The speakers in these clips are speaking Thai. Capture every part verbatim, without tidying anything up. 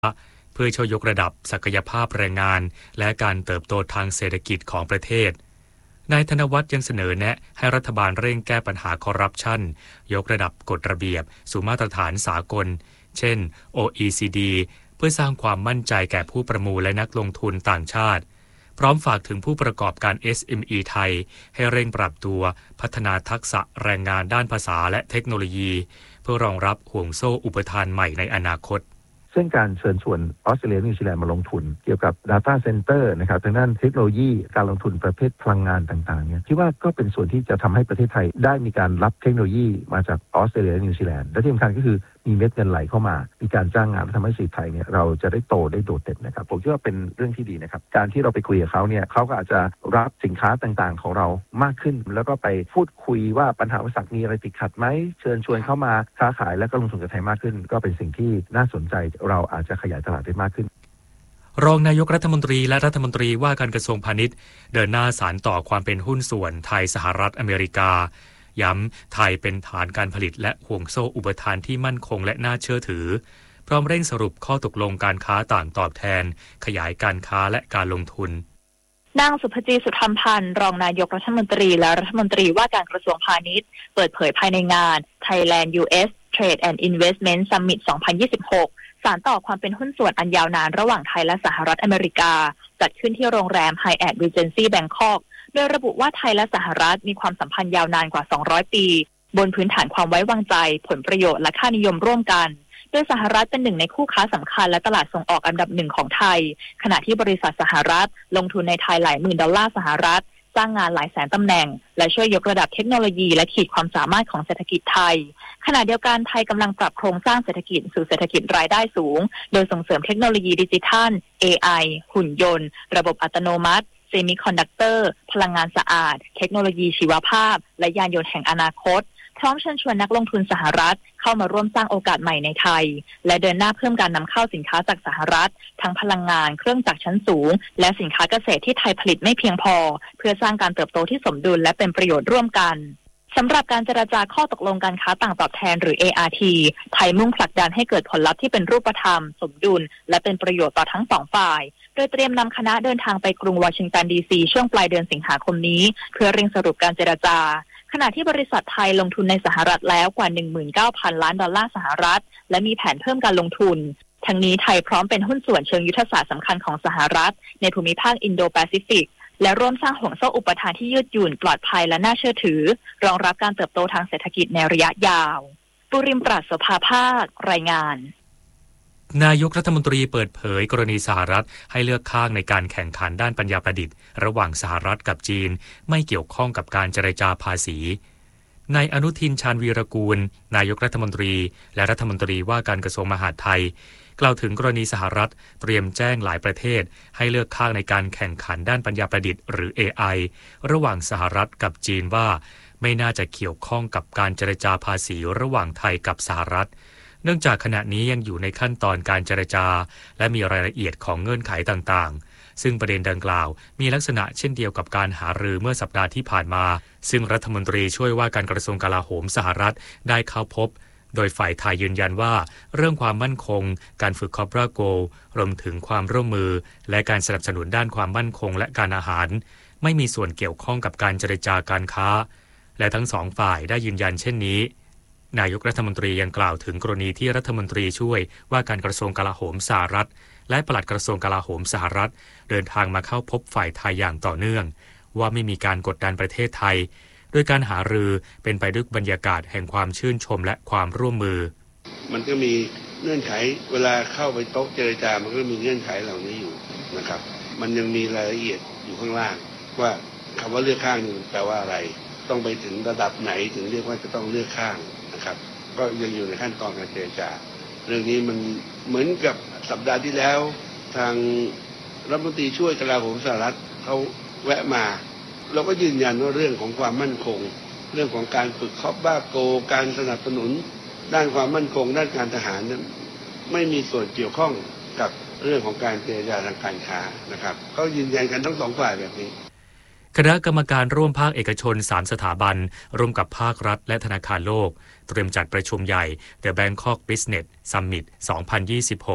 เพื่อช่วยยกระดับศักยภาพแรงงานและการเติบโตทางเศรษฐกิจของประเทศนายธนวัฒน์ยังเสนอแนะให้รัฐบาลเร่งแก้ปัญหาคอร์รัปชันยกระดับกฎระเบียบสู่มาตรฐานสากลเช่น โอ อี ซี ดี เพื่อสร้างความมั่นใจแก่ผู้ประมูลและนักลงทุนต่างชาติพร้อมฝากถึงผู้ประกอบการ เอส เอ็ม อี ไทยให้เร่งปรับตัวพัฒนาทักษะแรงงานด้านภาษาและเทคโนโลยีเพื่อรองรับห่วงโซ่อุปทานใหม่ในอนาคตซึ่งการเชิญชวนออสเตรเลียนิวซีแลนด์มาลงทุนเกี่ยวกับ Data Center นะครับทางด้านเทคโนโลยีการลงทุนประเภทพลังงานต่างๆเนี่ยคิดว่าก็เป็นส่วนที่จะทำให้ประเทศไทยได้มีการรับเทคโนโลยีมาจากออสเตรเลียและนิวซีแลนด์และที่สำคัญก็คือมีเม็ดเงินไหลเข้ามามีการจ้างงานทำให้เศรษฐกิจไทยเนี่ยเราจะได้โตได้โดดเด่นนะครับผมคิดว่าเป็นเรื่องที่ดีนะครับการที่เราไปคุยกับเขาเนี่ยเขาก็อาจจะรับสินค้าต่างๆของเรามากขึ้นแล้วก็ไปพูดคุยว่าปัญหาอุปสรรคมีอะไรติดขัดไหมเชิญชวนเข้ามาค้าขายและก็ลงทุนกับไทยมากขึ้นก็เป็นสิ่งที่น่าสนใจเราอาจจะขยายตลาดได้มากขึ้นรองนายกรัฐมนตรีและรัฐมนตรีว่าการกระทรวงพาณิชย์เดินหน้าสานต่อความเป็นหุ้นส่วนไทยสหรัฐอเมริกาย้ำไทยเป็นฐานการผลิตและห่วงโซ่อุปทานที่มั่นคงและน่าเชื่อถือพร้อมเร่งสรุปข้อตกลงการค้าต่างตอบแทนขยายการค้าและการลงทุนนางสุภจีสุธรรมพันธ์รองนายกรัฐมนตรีและรัฐมนตรีว่าการกระทรวงพาณิชย์เปิดเผยภายในงาน Thailand ยู เอส Trade and Investment Summit สองพันยี่สิบหกสานต่อความเป็นหุ้นส่วนอันยาวนานระหว่างไทยและสหรัฐอเมริกาจัดขึ้นที่โรงแรม Hyatt Regency Bangkok โดยระบุว่าไทยและสหรัฐมีความสัมพันธ์ยาวนานกว่าสองร้อยปีบนพื้นฐานความไว้วางใจผลประโยชน์และค่านิยมร่วมกันโดยสหรัฐเป็นหนึ่งในคู่ค้าสำคัญและตลาดส่งออกอันดับหนึ่งของไทยขณะที่บริษัทสหรัฐลงทุนในไทยหลายหมื่นดอลลาร์สหรัฐสร้างงานหลายแสนตำแหน่งและช่วยยกระดับเทคโนโลยีและขีดความสามารถของเศรษฐกิจไทยขณะเดียวกันไทยกำลังปรับโครงสร้างเศรษฐกิจสู่เศรษฐกิจรายได้สูงโดยส่งเสริมเทคโนโลยีดิจิทัล เอ ไอ หุ่นยนต์ระบบอัตโนมัติเซมิคอนดักเตอร์พลังงานสะอาดเทคโนโลยีชีวภาพและยานยนต์แห่งอนาคตพร้อมเชิญชวนนักลงทุนสหรัฐเข้ามาร่วมสร้างโอกาสใหม่ในไทยและเดินหน้าเพิ่มการนำเข้าสินค้าจากสหรัฐทั้งพลังงานเครื่องจักรชั้นสูงและสินค้าเกษตรที่ไทยผลิตไม่เพียงพอเพื่อสร้างการเติบโตที่สมดุลและเป็นประโยชน์ร่วมกันสำหรับการเจรจาข้อตกลงการค้าต่างตอบแทนหรือ เอ อาร์ ที ไทยมุ่งผลักดันให้เกิดผลลัพธ์ที่เป็นรูปธรรมสมดุลและเป็นประโยชน์ต่อทั้งสองฝ่ายโดยเตรียมนำคณะเดินทางไปกรุงวอชิงตันดีซีช่วงปลายเดือนสิงหาคมนี้เพื่อเร่งสรุปการเจรจาขณะที่บริษัทไทยลงทุนในสหรัฐแล้วกว่า หนึ่งหมื่นเก้าพัน ล้านดอลลาร์สหรัฐและมีแผนเพิ่มการลงทุนทั้งนี้ไทยพร้อมเป็นหุ้นส่วนเชิงยุทธศาสตร์สำคัญของสหรัฐในภูมิภาคอินโดแปซิฟิกและร่วมสร้างห่วงโซ่อุปทานที่ยืดหยุ่นปลอดภัยและน่าเชื่อถือรองรับการเติบโตทางเศรษฐกิจในระยะยาวปุริมปราศโสภาภาครายงานนายกรัฐมนตรีเปิดเผยกรณีสหรัฐให้เลือกข้างในการแข่งขันด้านปัญญาประดิษฐ์ระหว่างสหรัฐกับจีนไม่เกี่ยวข้องกับการเจรจาภาษีนายอนุทินชาญวีรกูลนายกรัฐมนตรีและรัฐมนตรีว่าการกระทรวงมหาดไทยกล่าวถึงกรณีสหรัฐเตรียมแจ้งหลายประเทศให้เลือกข้างในการแข่งขันด้านปัญญาประดิษฐ์หรือ เอ ไอ ระหว่างสหรัฐกับจีนว่าไม่น่าจะเกี่ยวข้องกับการเจรจาภาษีระหว่างไทยกับสหรัฐเนื่องจากขณะนี้ยังอยู่ในขั้นตอนการเจรจาและมีรายละเอียดของเงื่อนไขต่างๆซึ่งประเด็นดังกล่าวมีลักษณะเช่นเดียวกับการหารือเมื่อสัปดาห์ที่ผ่านมาซึ่งรัฐมนตรีช่วยว่าการกระทรวงกลาโหมสหรัฐได้เข้าพบโดยฝ่ายไทยยืนยันว่าเรื่องความมั่นคงการฝึกคอปราโกรวมถึงความร่วมมือและการสนับสนุนด้านความมั่นคงและการอาหารไม่มีส่วนเกี่ยวข้องกับการเจรจาการค้าและทั้งสองฝ่ายได้ยืนยันเช่นนี้นายกรัฐมนตรียังกล่าวถึงกรณีที่รัฐมนตรีช่วยว่าการกระทรวงกลาโหมสหรัฐและปลัดกระทรวงกลาโหมสหรัฐเดินทางมาเข้าพบฝ่ายไทยอย่างต่อเนื่องว่าไม่มีการกดดันประเทศไทยโดยการหารือเป็นไปด้วยบรรยากาศแห่งความชื่นชมและความร่วมมือมันก็มีเงื่อนไขเวลาเข้าไปโต๊ะเจรจามันก็มีเงื่อนไขเหล่านี้อยู่นะครับมันยังมีรายละเอียดอยู่ข้างล่างว่าคำว่าเลือกข้างนี่แปลว่าอะไรต้องไปถึงระดับไหนถึงเรียกว่าจะต้องเลือกข้างนะครับก็ยังอยู่ในขั้นตอนการเจรจาเรื่องนี้มันเหมือนกับสัปดาห์ที่แล้วทางรัฐมนตรีช่วยกลาโหมสหรัฐเขาแวะมาเราก็ยืนยันว่าเรื่องของความมั่นคงเรื่องของการฝึกคอปบ้าโกการสนับสนุนด้านความมั่นคงด้านการทหารนั้นไม่มีส่วนเกี่ยวข้องกับเรื่องของการเจรจาทางการค้านะครับเขายืนยันกันทั้งสองฝ่ายแบบนี้คณะกรรมการร่วมภาคเอกชนสามสถาบันร่วมกับภาครัฐและธนาคารโลกเตรียมจัดประชุมใหญ่ The Bangkok Business Summit สองพันยี่สิบหก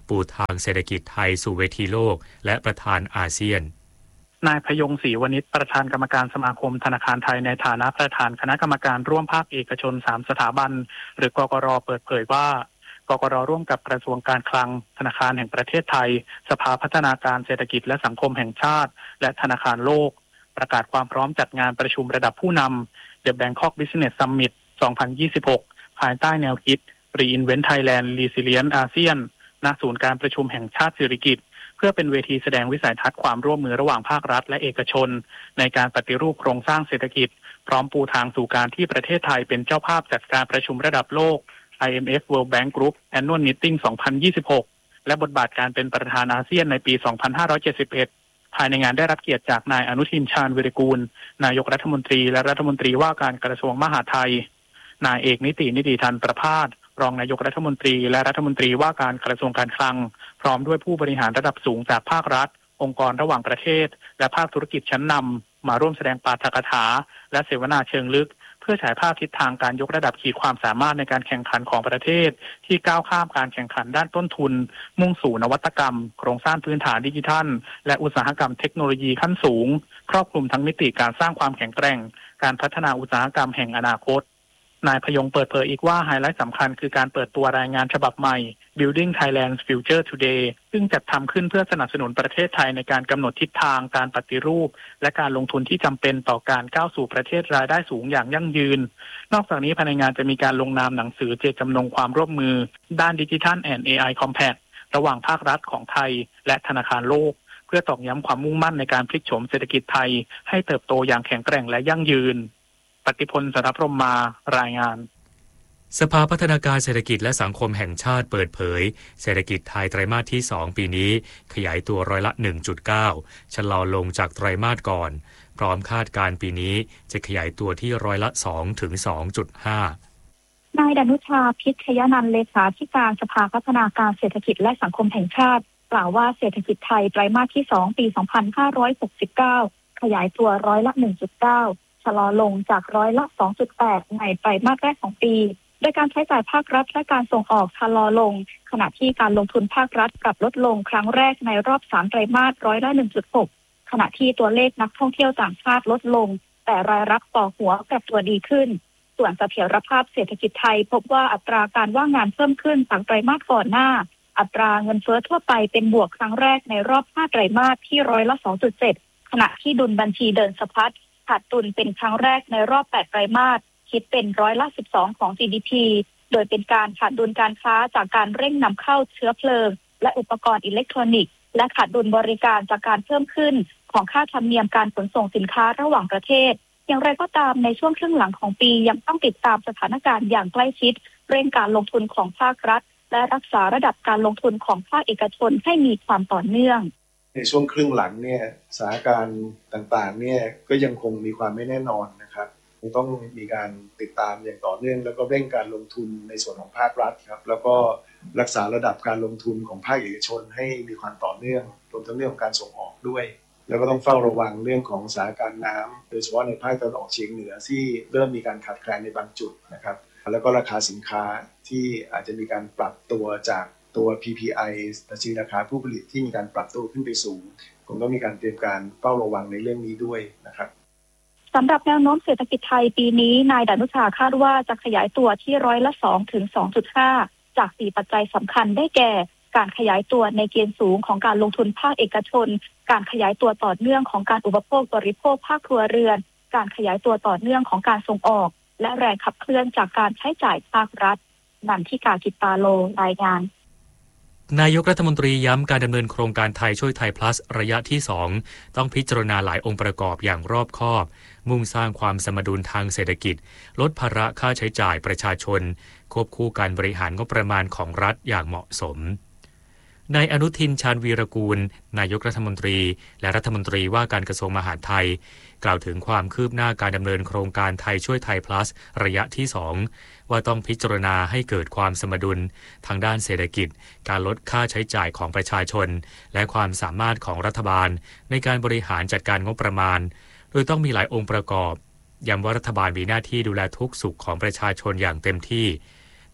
ปูทางเศรษฐกิจไทยสู่เวทีโลกและประธานอาเซียนนายพยงศรีวณิชประธานกรรมการสมาคมธนาคารไทยในฐานะประธานคณะกรรมการร่วมภาคเอกชนสามสถาบันหรือกกร.เปิดเผยว่ากกร.ร่วมกับกระทรวงการคลังธนาคารแห่งประเทศไทยสภาพัฒนาการเศรษฐกิจและสังคมแห่งชาติและธนาคารโลกประกาศความพร้อมจัดงานประชุมระดับผู้นำ The Bangkok Business Summit สองพันยี่สิบหกภายใต้แนวคิด Reinvent Thailand Resilient อาเซียนณศูนย์การประชุมแห่งชาติสิริกิติ์เพื่อเป็นเวทีแสดงวิสัยทัศน์ความร่วมมือระหว่างภาครัฐและเอกชนในการปฏิรูปโครงสร้างเศรษฐกิจพร้อมปูทางสู่การที่ประเทศไทยเป็นเจ้าภาพจัดการประชุมระดับโลก ไอ เอ็ม เอฟ World Bank Group Annual Meeting สองพันยี่สิบหกและบทบาทการเป็นประธานอาเซียนในปี สองพันห้าร้อยเจ็ดสิบเอ็ดภายในงานได้รับเกียรติจากนายอนุทิน ชาญวิรากูลนายกรัฐมนตรีและรัฐมนตรีว่าการกระทรวงมหาดไทยนายเอกนิตินิติธันประภาสรองนายกรัฐมนตรีและรัฐมนตรีว่าการกระทรวงการคลังพร้อมด้วยผู้บริหารระดับสูงจากภาครัฐองค์กรระหว่างประเทศและภาคธุรกิจชั้นนำมาร่วมแสดงปาฐกถาและเสวนาเชิงลึกเพื่อฉายภาพทิศทางการยกระดับขีดความสามารถในการแข่งขันของประเทศที่ก้าวข้ามการแข่งขันด้านต้นทุนมุ่งสู่นวัตกรรมโครงสร้างพื้นฐานดิจิทัลและอุตสาหกรรมเทคโนโลยีขั้นสูงครอบคลุมทั้งมิติการสร้างความแข็งแกร่งการพัฒนาอุตสาหกรรมแห่งอนาคตนายพยงเปิดเผยอีกว่าไฮไลท์สำคัญคือการเปิดตัวรายงานฉบับใหม่ Building Thailand's Future Today ซึ่งจัดทำขึ้นเพื่อสนับสนุนประเทศไทยในการกำหนดทิศทางการปฏิรูปและการลงทุนที่จำเป็นต่อการก้าวสู่ประเทศรายได้สูงอย่างยั่งยืนนอกจากนี้ภายในงานจะมีการลงนามหนังสือเจตจำนงความร่วมมือด้าน Digital and เอ ไอ Compact ระหว่างภาครัฐของไทยและธนาคารโลกเพื่อตอกย้ำความมุ่งมั่นในการพลิกโฉมเศรษฐกิจไทยให้เติบโตอย่างแข็งแกร่งและยั่งยืนปฏิพล สัทธพรหมมารายงานสภาพัฒนาการเศรษฐกิจและสังคมแห่งชาติเปิดเผยเศรษฐกิจไทยไตรมาสที่สองปีนี้ขยายตัวร้อยละ หนึ่งจุดเก้า ชะลอลงจากไตรมาสก่อนพร้อมคาดการณ์ปีนี้จะขยายตัวที่ร้อยละ สองถึงสองจุดห้านายดนุชาพิชยนันท์เลขาธิการสภาพัฒนาการเศรษฐกิจและสังคมแห่งชาติกล่าวว่าเศรษฐกิจไทยไตรมาสที่สองปี สองพันห้าร้อยหกสิบเก้า ขยายตัวร้อยละ หนึ่งจุดเก้า ชะลอลงจากร้อยละ สองจุดแปด ในไตรมาสแรกของปีโดยการใช้จ่ายภาครัฐและการส่งออกชะลอลงขณะที่การลงทุนภาครัฐปรับลดลงครั้งแรกในรอบสามไตรมาสร้อยละ หนึ่งจุดหก ขณะที่ตัวเลขนักท่องเที่ยวต่างชาติลดลงแต่รายรับต่อหัวปรับตัวดีขึ้นส่วนเสถียรภาพเศรษฐกิจไทยพบว่าอัตราการว่างงานเพิ่มขึ้นจากไตรมาสก่อนหน้าอัตราเงินเฟ้อทั่วไปเป็นบวกครั้งแรกในรอบห้าไตรมาสที่ร้อยละ สองจุดเจ็ด ขณะที่ดุลบัญชีเดินสะพัดขาดดุลเป็นครั้งแรกในรอบแปดไตรมาสคิดเป็นร้อยละ สิบสอง ของ จี ดี พี โดยเป็นการขาดดุลการค้าจากการเร่งนำเข้าเชื้อเพลิงและอุปกรณ์อิเล็กทรอนิกส์และขาดดุลบริการจากการเพิ่มขึ้นของค่าธรรมเนียมการขนส่งสินค้าระหว่างประเทศอย่างไรก็ตามในช่วงครึ่งหลังของปียังต้องติดตามสถานการณ์อย่างใกล้ชิดเร่งการลงทุนของภาครัฐและรักษาระดับการลงทุนของภาคเอกชนให้มีความต่อเนื่องในช่วงครึ่งหลังเนี่ยสถานการณ์ต่างๆเนี่ยก็ยังคงมีความไม่แน่นอนนะครับต้องมีการติดตามอย่างต่อเนื่องแล้วก็เร่งการลงทุนในส่วนของภาครัฐครับแล้วก็รักษาระดับการลงทุนของภาคเอกชนให้มีความต่อเนื่องรวมทั้งเรื่องของการส่งออกด้วยแล้วก็ต้องเฝ้าระวังเรื่องของสถานการณ์น้ำโดยเฉพาะในภาคตะวันออกเฉียงเหนือที่เริ่มมีการขาดแคลนในบางจุดนะครับแล้วก็ราคาสินค้าที่อาจจะมีการปรับตัวจากตัว พี พี ไอ ดัชนีราคาผู้ผลิตที่มีการปรับตัวขึ้นไปสูงคงต้องมีการเตรียมการเฝ้าระวังในเรื่องนี้ด้วยนะครับสำหรับแนวโน้มเศรษฐกิจไทยปีนี้นายดนุชาคาดว่าจะขยายตัวที่ร้อยละ สองถึงสองจุดห้า จากสี่ปัจจัยสำคัญได้แก่การขยายตัวในเกณฑ์สูงของการลงทุนภาคเอกชนการขยายตัวต่อเนื่องของการอุปโภคบริโภคภาคครัวเรือนการขยายตัวต่อเนื่องของการส่งออกและแรงขับเคลื่อนจากการใช้จ่ายภาครัฐนันทิกา กิตตาโลรายงานนายกรัฐมนตรีย้ำการดำเนินโครงการไทยช่วยไทย plus ระยะที่สองต้องพิจารณาหลายองค์ประกอบอย่างรอบคอบมุ่งสร้างความสมดุลทางเศรษฐกิจลดภาระค่าใช้จ่ายประชาชนควบคู่การบริหารงบประมาณของรัฐอย่างเหมาะสมนายอนุทิน ชาญวีรกูลนายกรัฐมนตรีและรัฐมนตรีว่าการกระทรวงมหาดไทยกล่าวถึงความคืบหน้าการดำเนินโครงการไทยช่วยไทย plus ระยะที่สองว่าต้องพิจารณาให้เกิดความสมดุลทางด้านเศรษฐกิจการลดค่าใช้จ่ายของประชาชนและความสามารถของรัฐบาลในการบริหารจัดการงบประมาณโดยต้องมีหลายองค์ประกอบย้ำว่ารัฐบาลมีหน้าที่ดูแลทุกสุขของประชาชนอย่างเต็มที่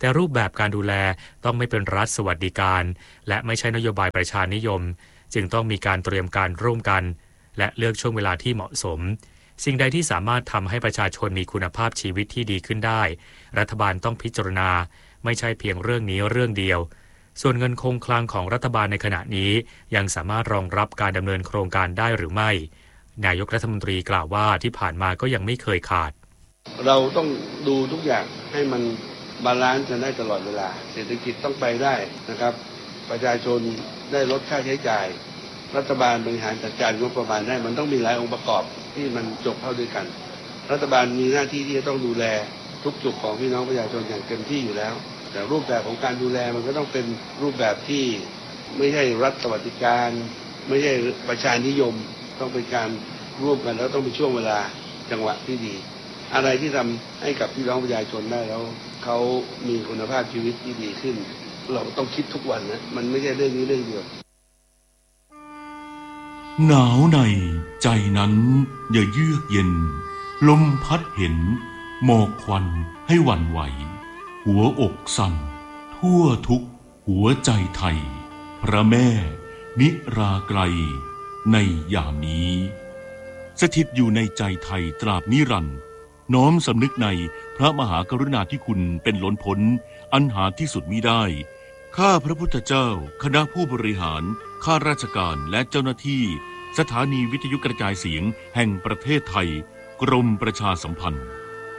แต่รูปแบบการดูแลต้องไม่เป็นรัฐสวัสดิการและไม่ใช่นโยบายประชานิยมจึงต้องมีการเตรียมการร่วมกันและเลือกช่วงเวลาที่เหมาะสมสิ่งใดที่สามารถทำให้ประชาชนมีคุณภาพชีวิตที่ดีขึ้นได้รัฐบาลต้องพิจารณาไม่ใช่เพียงเรื่องนี้เรื่องเดียวส่วนเงินคงคลังของรัฐบาลในขณะนี้ยังสามารถรองรับการดำเนินโครงการได้หรือไม่นายกรัฐมนตรีกล่าวว่าที่ผ่านมาก็ยังไม่เคยขาดเราต้องดูทุกอย่างให้มันบาลานซ์กันได้ตลอดเวลาเศรษฐกิจต้องไปได้นะครับประชาชนได้ลดค่าใช้จ่ายรัฐบาลบริหารจัดการงบประมาณได้มันต้องมีหลายองค์ประกอบที่มันจบเข้าด้วยกันรัฐบาลมีหน้าที่ที่จะต้องดูแลทุกจุดของพี่น้องประชาชนอย่างเต็มที่อยู่แล้วแต่รูปแบบของการดูแลมันก็ต้องเป็นรูปแบบที่ไม่ใช่รัฐสวัสดิการไม่ใช่ประชานิยมต้องเป็นการร่วมกันแล้วต้องเป็นช่วงเวลาจังหวะที่ดีอะไรที่ทำให้กับพี่น้องประชาชนได้แล้วเขามีคุณภาพชีวิตที่ดีขึ้นเราต้องคิดทุกวันนะมันไม่ใช่เรื่องนี้เรื่องเดียวหนาวในใจนั้นอย่าเยือกเย็นลมพัดเห็นหมอกควันให้หวั่นไหวหัวอกสั่นทั่วทุกหัวใจไทยพระแม่นิราไกลในยามนี้สถิตอยู่ในใจไทยตราบนิรันดร์น้อมสำนึกในพระมหากรุณาธิคุณเป็นล้นพ้นอันหาที่สุดมิได้ข้าพระพุทธเจ้าคณะผู้บริหารข้าราชการและเจ้าหน้าที่สถานีวิทยุกระจายเสียงแห่งประเทศไทยกรมประชาสัมพันธ์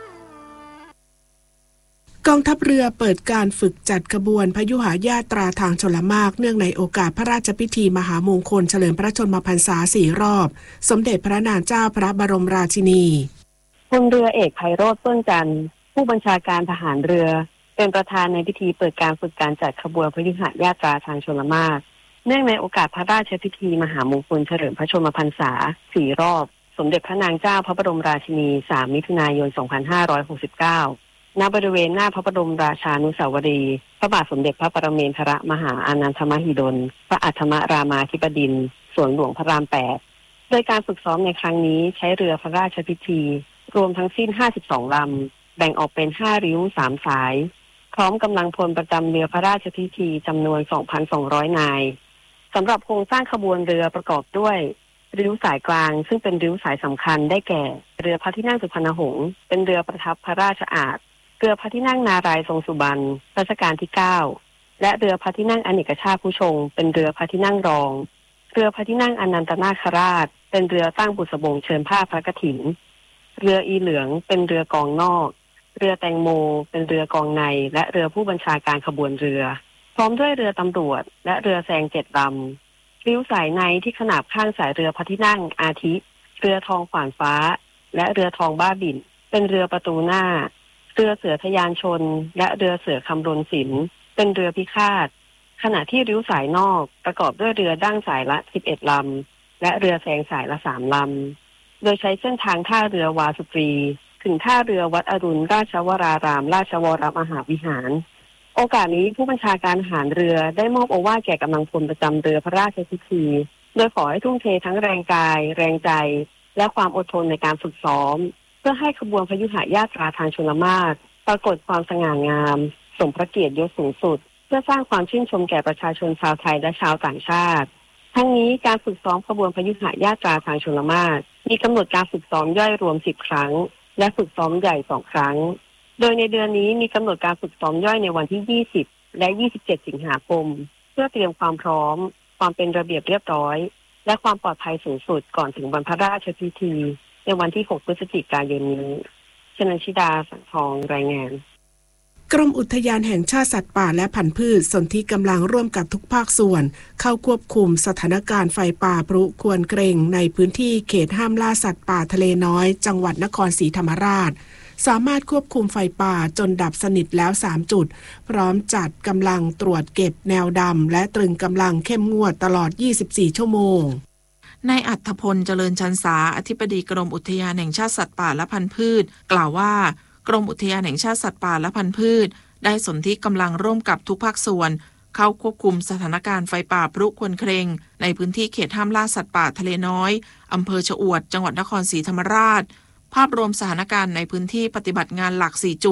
กองทัพเรือเปิดการฝึกจัดขบวนพยุหญาตราทางชลมากเนื่องในโอกาสพระราชพิธีมหามงคลเฉลิมพระชนมพรรษาสี่รอบสมเด็จพระนางเจ้าพระบรมราชินีพลเรือเอกไพโรจน์ เฟื่องจันทร์ผู้บัญชาการทหารเรือเป็นประธานในพิธีเปิดการฝึกการจัดขบวนพยุหญาตราทางชลมากเนื่องในโอกาสพระราชพิธีมหามงคลเฉลิมพระชนมพรรษาสี่รอบสมเด็จพระนางเจ้าพระบรมราชินีสามมิถุนายนสองพันห้าร้อยหกสิบเก้าณบริเวณหน้าพระบรมราชานุสาวรีย์พระบาทสมเด็จพระปรเมนทรมหาอานันทมหิดลพระอัฏฐมรามาธิบดินทร์สวนหลวงพระรามแปดโดยการฝึกซ้อมในครั้งนี้ใช้เรือพระราชพิธีรวมทั้งสิ้นห้าสิบสองลำแบ่งออกเป็นห้าริ้วสามสายพร้อมกำลังพลประจำเรือพระราชพิธีจำนวน สองพันสองร้อย นายสำหรับโครงสร้างขบวนเรือประกอบด้วยริ้วสายกลางซึ่งเป็นริ้วสายสำคัญได้แก่เรือพระที่นั่งสุพรรณหงษ์เป็นเรือประทับพระราชอาสน์เรือพระที่นั่งนารายณ์ทรงสุบรรณรัชกาลที่เก้าและเรือพระที่นั่งอเนกชาติผู้ชงเป็นเรือพระที่นั่งรองเรือพระที่นั่งอนันตนาคราชเป็นเรือตั้งบุษบงเชิญผ้าพระกฐินเรืออีเหลืองเป็นเรือกองนอกเรือแตงโมเป็นเรือกองในและเรือผู้บัญชาการขบวนเรือพร้อมด้วยเรือตำรวจและเรือแซงเจ็ดลำริ้วสายในที่ขนาบข้างสายเรือพระที่นั่งอาทิเรือทองขวานฟ้าและเรือทองบ้าบิ่นเป็นเรือประตูหน้าเรือเสือทะยานชนและเรือเสือคำรณศิลป์เป็นเรือพิฆาตขณะที่ริ้วสายนอกประกอบด้วยเรือดั้งสายละสิบเอ็ดลำและเรือแซงสายละสามลำโดยใช้เส้นทางท่าเรือวาสุกรีถึงท่าเรือวัดอรุณราชวรารามราชวรมหาวิหารโอกาสนี้ผู้บัญชาการทหารเรือได้มอบโอวาทแก่กำลังพลประจำเรือพระราชพิธีโดยขอให้ทุ่มเททั้งแรงกายแรงใจและความอดทนในการฝึกซ้อมเพื่อให้ขบวนพยุหญาตราทางชลมารปรากฏความสง่างามสมพระเกียรติยศสูงสุดเพื่อสร้างความชื่นชมแก่ประชาชนชาวไทยและชาวต่างชาติทั้งนี้การฝึกซ้อมขบวนพยุหญาตราทางชลมารมีกำหนดการฝึกซ้อมย่อยรวมสิบครั้งและฝึกซ้อมใหญ่สองครั้งโดยในเดือนนี้มีกำหนดการฝึกซ้อมย่อยในวันที่ยี่สิบและยี่สิบเจ็ดสิงหาคมเพื่อเตรียมความพร้อมความเป็นระเบียบเรียบร้อยและความปลอดภัยสูงสุดก่อนถึงวันพระราชพิธีในวันที่หกพฤศจิกายนนี้ชนันชิดาสังทองรายงานกรมอุทยานแห่งชาติสัตว์ป่าและพันธุ์พืชสนธิกำลังร่วมกับทุกภาคส่วนเข้าควบคุมสถานการณ์ไฟป่าพลุควรเกรงในพื้นที่เขตห้ามล่าสัตว์ป่าทะเลน้อยจังหวัดนครศรีธรรมราชสามารถควบคุมไฟป่าจนดับสนิทแล้วสามจุดพร้อมจัดกำลังตรวจเก็บแนวดำและตรึงกำลังเข้มงวดตลอดยี่สิบสี่ชั่วโมงนายอัธพลเจริญชันษาอธิบดีกรมอุทยานแห่งชาติสัตว์ป่าและพันธุ์พืชกล่าวว่ากรมอุทยานแห่งชาติสัตว์ป่าและพันธุ์พืชได้สนธิกำลังร่วมกับทุกภาคส่วนเข้าควบคุมสถานการณ์ไฟป่าพลุควรเกรงในพื้นที่เขตห้ามล่าสัตว์ป่าทะเลน้อยอำเภอชะอวดจังหวัดนครศรีธรรมราชภาพรวมสถานการณ์ในพื้นที่ปฏิบัติงานหลักสี่จุด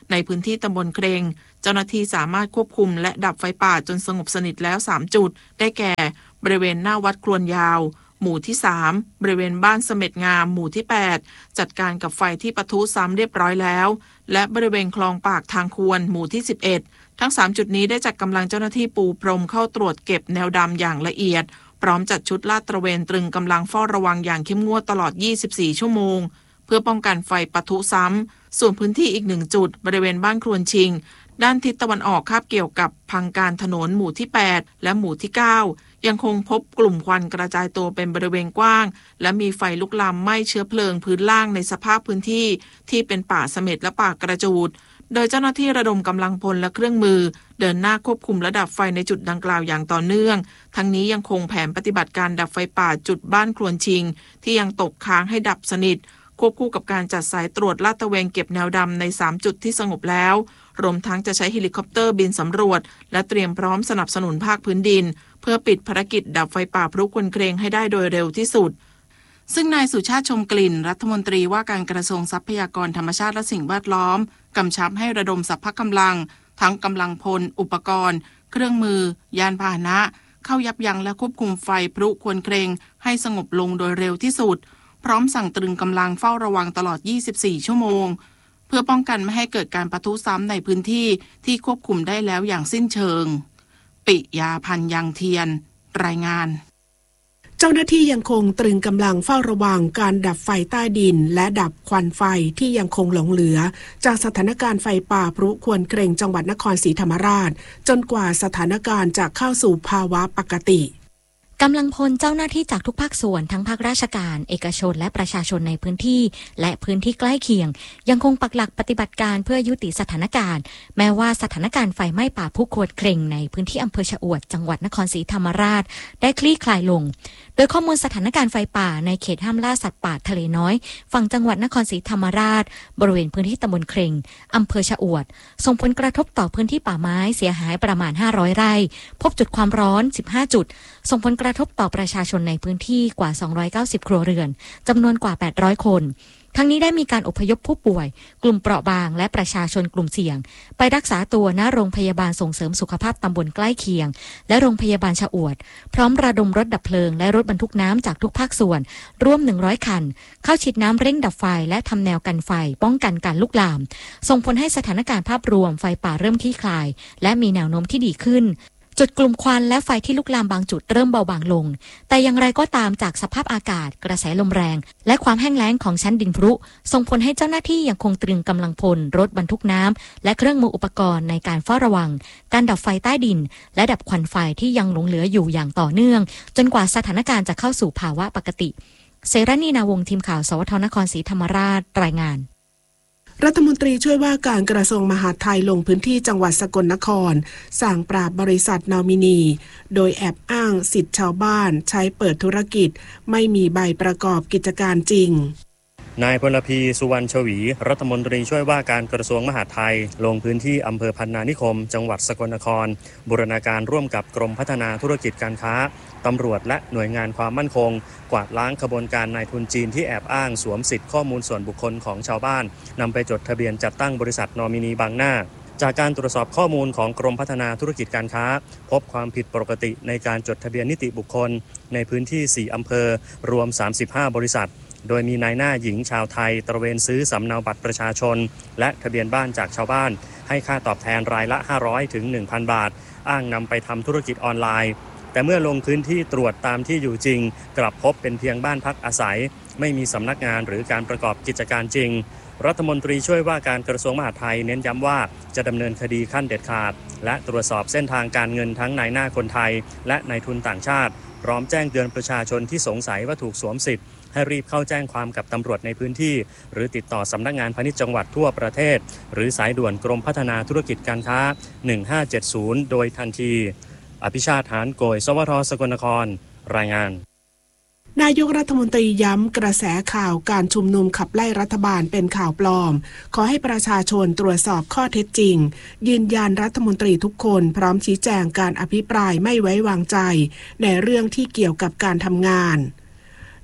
ในพื้นที่ตำบลเครงเจ้าหน้าที่สามารถควบคุมและดับไฟป่าจนสงบสนิทแล้วสามจุดได้แก่บริเวณหน้าวัดครวนยาวหมู่ที่สามบริเวณบ้านเสม็ดงามหมู่ที่แปดจัดการกับไฟที่ปะทุซ้ำเรียบร้อยแล้วและบริเวณคลองปากทางควรหมู่ที่สิบเอ็ดทั้งสามจุดนี้ได้จัดกำลังเจ้าหน้าที่ปูพรมเข้าตรวจเก็บแนวดำอย่างละเอียดพร้อมจัดชุดลาดตระเวนตรึงกำลังเฝ้าระวังอย่างเข้มงวดตลอดยี่สิบสี่ชั่วโมงเพื่อป้องกันไฟปะทุซ้ำส่วนพื้นที่อีกหนึ่งจุดบริเวณบ้านครวนชิงด้านทิศตะวันออกคาบเกี่ยวกับพังการถนนหมู่ที่แปดและหมู่ที่เก้ายังคงพบกลุ่มควันกระจายตัวเป็นบริเวณกว้างและมีไฟลุกลามไหม้เชื้อเพลิงพื้นล่างในสภาพพื้นที่ที่เป็นป่าเสม็ดและป่ากระจูดโดยเจ้าหน้าที่ระดมกำลังพลและเครื่องมือเดินหน้าควบคุมระดับไฟในจุดดังกล่าวอย่างต่อเนื่องทั้งนี้ยังคงแผนปฏิบัติการดับไฟป่าจุดบ้านครวนชิงที่ยังตกค้างให้ดับสนิทควบคู่กับการจัดสายตรวจลาดตระเวนเก็บแนวดำในสามจุดที่สงบแล้วรวมทั้งจะใช้เฮลิคอปเตอร์บินสำรวจและเตรียมพร้อมสนับสนุนภาคพื้นดินเพื่อปิดภารกิจดับไฟป่าพลุควนเครงให้ได้โดยเร็วที่สุดซึ่งนายสุชาติชมกลิ่นรัฐมนตรีว่าการกระทรวงทรัพยากรธรรมชาติและสิ่งแวดล้อมกำชับให้ระดมสรรพกำลังทั้งกำลังพลอุปกรณ์เครื่องมือยานพาหนะเข้ายับยั้งและควบคุมไฟพลุควนเครงให้สงบลงโดยเร็วที่สุดพร้อมสั่งตรึงกำลังเฝ้าระวังตลอดยี่สิบสี่ชั่วโมงเพื่อป้องกันไม่ให้เกิดการปะทุซ้ำในพื้นที่ที่ควบคุมได้แล้วอย่างสิ้นเชิงปิยาพันธ์ยังเทียนรายงานเจ้าหน้าที่ยังคงตรึงกำลังเฝ้าระวังการดับไฟใต้ดินและดับควันไฟที่ยังคงหลงเหลือจากสถานการณ์ไฟป่าพลุควนเครงจังหวัดนครศรีธรรมราชจนกว่าสถานการณ์จะเข้าสู่ภาวะปกติกำลังพลเจ้าหน้าที่จากทุกภาคส่วนทั้งภาคราชการเอกชนและประชาชนในพื้นที่และพื้นที่ใกล้เคียงยังคงปักหลักปฏิบัติการเพื่อยุติสถานการณ์แม้ว่าสถานการณ์ไฟไหม้ป่าพลุควนเครงในพื้นที่อำเภอชะอวดจังหวัดนครศรีธรรมราชได้คลี่คลายลงโดยข้อมูลสถานการณ์ไฟป่าในเขตห้ามล่าสัตว์ป่าทะเลน้อยฝั่งจังหวัดนครศรีธรรมราชบริเวณพื้นที่ตำบลเครงอำเภอชะอวดส่งผลกระทบต่อพื้นที่ป่าไม้เสียหายประมาณห้าร้อยไร่พบจุดความร้อนสิบห้าจุดส่งผลกระทบต่อประชาชนในพื้นที่กว่าสองร้อยเก้าสิบครัวเรือนจำนวนกว่าแปดร้อยคนทั้งนี้ได้มีการอพยพผู้ป่วยกลุ่มเปราะบางและประชาชนกลุ่มเสี่ยงไปรักษาตัวณโรงพยาบาลส่งเสริมสุขภาพตำบลใกล้เคียงและโรงพยาบาลชะอวดพร้อมระดมรถดับเพลิงและรถบรรทุกน้ำจากทุกภาคส่วนร่วมหนึ่งร้อยคันเข้าฉีดน้ำเร่งดับไฟและทำแนวกันไฟป้องกันการลุกลามส่งผลให้สถานการณ์ภาพรวมไฟป่าเริ่มคลี่คลายและมีแนวโน้มที่ดีขึ้นจุดกลุ่มควันและไฟที่ลุกลามบางจุดเริ่มเบาบางลงแต่อย่างไรก็ตามจากสภาพอากาศกระแสลมแรงและความแห้งแล้งของชั้นดินพรุส่งผลให้เจ้าหน้าที่ยังคงตรึงกำลังพลรถบรรทุกน้ำและเครื่องมืออุปกรณ์ในการเฝ้าระวังการดับไฟใต้ดินและดับควันไฟที่ยังหลงเหลืออยู่อย่างต่อเนื่องจนกว่าสถานการณ์จะเข้าสู่ภาวะปกติเสรณีนาวงศ์ทีมข่าวสวทนครศรีธรรมราชรายงานรัฐมนตรีช่วยว่าการกระทรวงมหาดไทยลงพื้นที่จังหวัดสกลนครสั่งปราบบริษัทนอมินีโดยแอบอ้างสิทธิชาวบ้านใช้เปิดธุรกิจไม่มีใบประกอบกิจการจริงนายพลพีสุวรรณชวีรัฐมนตรีช่วยว่าการกระทรวงมหาดไทยลงพื้นที่อำเภอพันนานิคมจังหวัดสกลนครบูรณาการร่วมกับกรมพัฒนาธุรกิจการค้าตำรวจและหน่วยงานความมั่นคงกวาดล้างขบวนการนายทุนจีนที่แอบอ้างสวมสิทธิข้อมูลส่วนบุคคลของชาวบ้านนำไปจดทะเบียนจัดตั้งบริษัทนอมินีบางหน้าจากการตรวจสอบข้อมูลของกรมพัฒนาธุรกิจการค้าพบความผิดปกติในการจดทะเบียนนิติบุคคลในพื้นที่สี่อำเภอรวมสามสิบห้าบริษัทโดยมีนายหน้าหญิงชาวไทยตระเวนซื้อสำเนาบัตรประชาชนและทะเบียนบ้านจากชาวบ้านให้ค่าตอบแทนรายละห้าร้อยถึง หนึ่งพัน บาทอ้างนำไปทำธุรกิจออนไลน์แต่เมื่อลงพื้นที่ตรวจตามที่อยู่จริงกลับพบเป็นเพียงบ้านพักอาศัยไม่มีสำนักงานหรือการประกอบกิจการจริงรัฐมนตรีช่วยว่าการกระทรวงมหาดไทยเน้นย้ำว่าจะดำเนินคดีขั้นเด็ดขาดและตรวจสอบเส้นทางการเงินทั้งนายหน้าคนไทยและนายทุนต่างชาติพร้อมแจ้งเตือนประชาชนที่สงสัยว่าถูกสวมสิทธิ์ให้รีบเข้าแจ้งความกับตำรวจในพื้นที่หรือติดต่อสำนักงานพาณิชย์จังหวัดทั่วประเทศหรือสายด่วนกรมพัฒนาธุรกิจการค้าหนึ่งห้าเจ็ดศูนย์โดยทันทีอภิชาติหานโกยสวทสกลนครรายงานนายกรัฐมนตรีย้ำกระแสข่าวการชุมนุมขับไล่รัฐบาลเป็นข่าวปลอมขอให้ประชาชนตรวจสอบข้อเท็จจริงยืนยันรัฐมนตรีทุกคนพร้อมชี้แจงการอภิปรายไม่ไว้วางใจในเรื่องที่เกี่ยวกับการทำงาน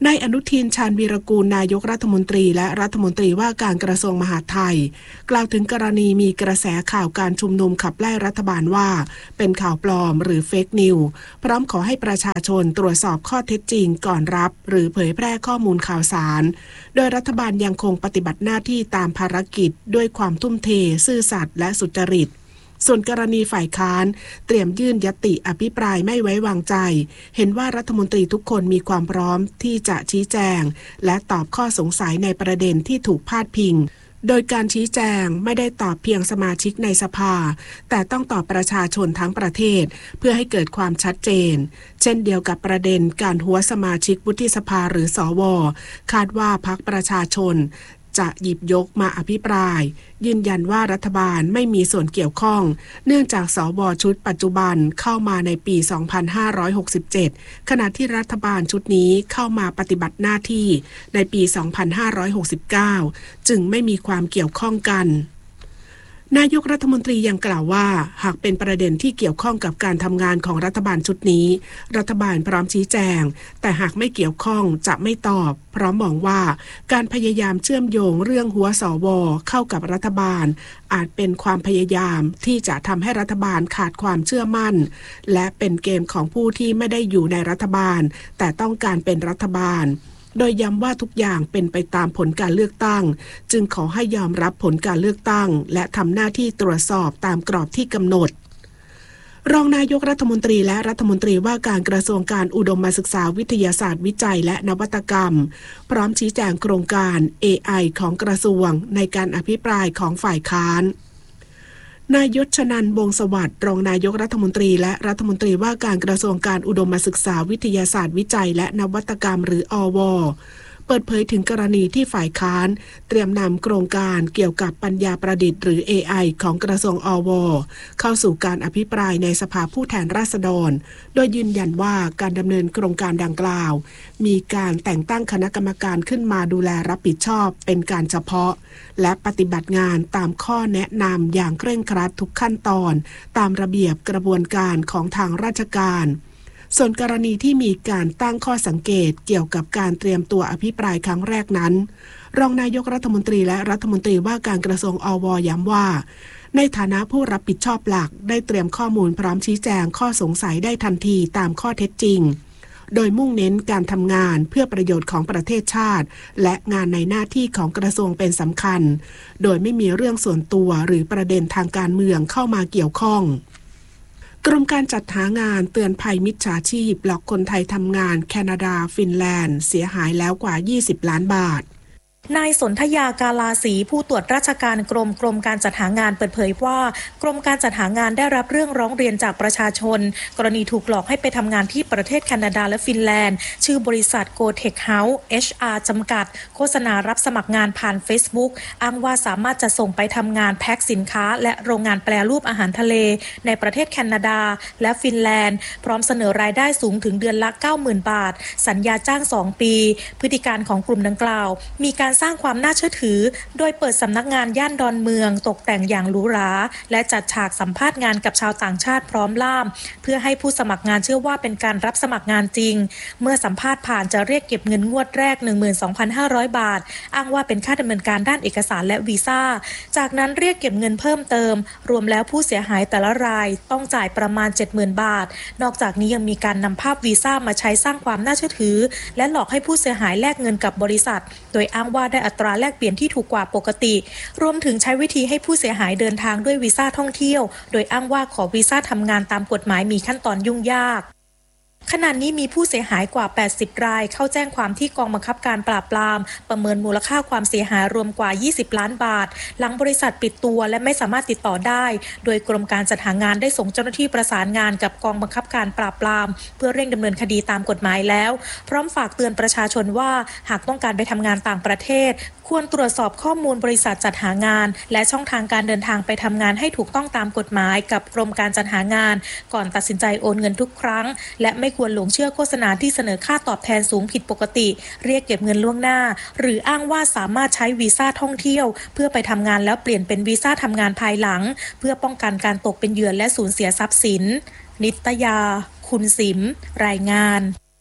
นายอนุทินชาญวีรกูลนายกรัฐมนตรีและรัฐมนตรีว่าการกระทรวงมหาดไทยกล่าวถึงกรณีมีกระแสข่าวการชุมนุมขับไล่รัฐบาลว่าเป็นข่าวปลอมหรือเฟกนิวส์พร้อมขอให้ประชาชนตรวจสอบข้อเท็จจริงก่อนรับหรือเผยแพร่ข้อมูลข่าวสารโดยรัฐบาลยังคงปฏิบัติหน้าที่ตามภารกิจด้วยความทุ่มเทซื่อสัตย์และสุจริตส่วนกรณีฝ่ายค้านเตรียมยื่นญัตติอภิปรายไม่ไว้วางใจเห็นว่ารัฐมนตรีทุกคนมีความพร้อมที่จะชี้แจงและตอบข้อสงสัยในประเด็นที่ถูกพาดพิงโดยการชี้แจงไม่ได้ตอบเพียงสมาชิกในสภาแต่ต้องตอบประชาชนทั้งประเทศเพื่อให้เกิดความชัดเจนเช่นเดียวกับประเด็นการหัวสมาชิกวุฒิสภาหรือสวคาดว่าพรรคประชาชนจะหยิบยกมาอภิปรายยืนยันว่ารัฐบาลไม่มีส่วนเกี่ยวข้องเนื่องจากสวชุดปัจจุบันเข้ามาในปี สองพันห้าร้อยหกสิบเจ็ด ขณะที่รัฐบาลชุดนี้เข้ามาปฏิบัติหน้าที่ในปี สองพันห้าร้อยหกสิบเก้า จึงไม่มีความเกี่ยวข้องกันนายกรัฐมนตรียังกล่าวว่าหากเป็นประเด็นที่เกี่ยวข้องกับการทำงานของรัฐบาลชุดนี้รัฐบาลพร้อมชี้แจงแต่หากไม่เกี่ยวข้องจะไม่ตอบเพราะมองว่าการพยายามเชื่อมโยงเรื่องหัวสวเข้ากับรัฐบาลอาจเป็นความพยายามที่จะทำให้รัฐบาลขาดความเชื่อมั่นและเป็นเกมของผู้ที่ไม่ได้อยู่ในรัฐบาลแต่ต้องการเป็นรัฐบาลโดยย้ำว่าทุกอย่างเป็นไปตามผลการเลือกตั้งจึงขอให้ยอมรับผลการเลือกตั้งและทำหน้าที่ตรวจสอบตามกรอบที่กำหนดรองนายกรัฐมนตรีและรัฐมนตรีว่าการกระทรวงการอุดมศึกษาวิทยาศาสตร์วิจัยและนวัตกรรมพร้อมชี้แจงโครงการ เอ ไอ ของกระทรวงในการอภิปรายของฝ่ายค้านนายยศชนันท์ วงศ์สวัสดิ์รองนายกรัฐมนตรีและรัฐมนตรีว่าการกระทรวงการอุดมศึกษาวิทยาศาสตร์วิจัยและนวัตกรรมหรืออว.เปิดเผยถึงกรณีที่ฝ่ายค้านเตรียมนำโครงการเกี่ยวกับปัญญาประดิษฐ์หรือ เอ ไอ ของกระทรวงอว.เข้าสู่การอภิปรายในสภาผู้แทนราษฎรโดยยืนยันว่าการดำเนินโครงการดังกล่าวมีการแต่งตั้งคณะกรรมการขึ้นมาดูแลรับผิดชอบเป็นการเฉพาะและปฏิบัติงานตามข้อแนะนำอย่างเคร่งครัดทุกขั้นตอนตามระเบียบกระบวนการของทางราชการส่วนกรณีที่มีการตั้งข้อสังเกตเกี่ยวกับการเตรียมตัวอภิปรายครั้งแรกนั้นรองนายกรัฐมนตรีและรัฐมนตรีว่าการกระทรวงอว.ย้ำว่าในฐานะผู้รับผิดชอบหลักได้เตรียมข้อมูลพร้อมชี้แจงข้อสงสัยได้ทันทีตามข้อเท็จจริงโดยมุ่งเน้นการทำงานเพื่อประโยชน์ของประเทศชาติและงานในหน้าที่ของกระทรวงเป็นสำคัญโดยไม่มีเรื่องส่วนตัวหรือประเด็นทางการเมืองเข้ามาเกี่ยวข้องกรมการจัดหางานเตือนภัยมิจฉาชีพหลอกคนไทยทำงานแคนาดาฟินแลนด์เสียหายแล้วกว่ายี่สิบล้านบาทนายสนธยากาลาศรีผู้ตรวจราชการกรมกรมการจัดหางานเปิดเผยว่ากรมการจัดหางานได้รับเรื่องร้องเรียนจากประชาชนกรณีถูกหลอกให้ไปทำงานที่ประเทศแคนาดาและฟินแลนด์ชื่อบริษัท GoTech House เอช อาร์ จำกัดโฆษณารับสมัครงานผ่าน Facebook อ้างว่าสามารถจะส่งไปทำงานแพ็คสินค้าและโรงงานแปรรูปอาหารทะเลในประเทศแคนาดาและฟินแลนด์พร้อมเสนอรายได้สูงถึงเดือนละ เก้าหมื่น บาทสัญญาจ้างสองปีพฤติการของกลุ่มดังกล่าวมีการสร้างความน่าเชื่อถือโดยเปิดสำนักงานย่านดอนเมืองตกแต่งอย่างหรูหราและจัดฉากสัมภาษณ์งานกับชาวต่างชาติพร้อมล่ามเพื่อให้ผู้สมัครงานเชื่อว่าเป็นการรับสมัครงานจริงเมื่อสัมภาษณ์ผ่านจะเรียกเก็บเงินงวดแรก หนึ่งหมื่นสองพันห้าร้อย บาทอ้างว่าเป็นค่าดำเนินการด้านเอกสารและวีซ่าจากนั้นเรียกเก็บเงินเพิ่มเติมรวมแล้วผู้เสียหายแต่ละรายต้องจ่ายประมาณ เจ็ดหมื่น บาทนอกจากนี้ยังมีการนำภาพวีซ่ามาใช้สร้างความน่าเชื่อถือและหลอกให้ผู้เสียหายแลกเงินกับบริษัทโดยอ้างว่าได้อัตราแลกเปลี่ยนที่ถูกกว่าปกติรวมถึงใช้วิธีให้ผู้เสียหายเดินทางด้วยวีซ่าท่องเที่ยวโดยอ้างว่าขอวีซ่าทำงานตามกฎหมายมีขั้นตอนยุ่งยากขณะนี้มีผู้เสียหายกว่าแปดสิบรายเข้าแจ้งความที่กองบังคับการปราบปรามประเมินมูลค่าความเสียหายรวมกว่ายี่สิบล้านบาทหลังบริษัทปิดตัวและไม่สามารถติดต่อได้โดยกรมการจัดหางานได้ส่งเจ้าหน้าที่ประสานงานกับกองบังคับการปราบปรามเพื่อเร่งดำเนินคดีตามกฎหมายแล้วพร้อมฝากเตือนประชาชนว่าหากต้องการไปทำงานต่างประเทศควรตรวจสอบข้อมูลบริษัทจัดหางานและช่องทางการเดินทางไปทำงานให้ถูกต้องตามกฎหมายกับกรมการจัดหางานก่อนตัดสินใจโอนเงินทุกครั้งและไม่ควรหลงเชื่อโฆษณาที่เสนอค่าตอบแทนสูงผิดปกติเรียกเก็บเงินล่วงหน้าหรืออ้างว่าสามารถใช้วีซ่าท่องเที่ยวเพื่อไปทำงานแล้วเปลี่ยนเป็นวีซ่าทำงานภายหลังเพื่อป้องกันการตกเป็นเหยื่อและสูญเสียทรัพย์สินนิตยาคุณสิมรายงาน